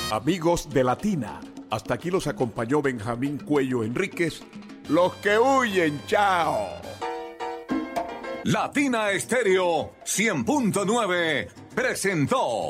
Amigos de Latina, hasta aquí los acompañó Benjamín Cuello Enríquez. Los que huyen, chao. Latina Estéreo 100.9 presentó